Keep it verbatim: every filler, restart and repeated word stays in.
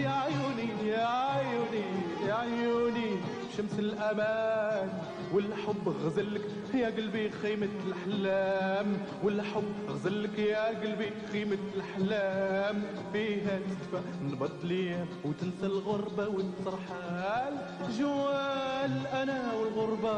يا عيوني يا عيوني يا عيوني شمس الأمان والحب غزلك يا قلبي خيمة الأحلام والحب غزلك يا قلبي خيمة الأحلام فيها تدفى نبض ليام وتنسى الغربة والترحال جوال أنا والغربة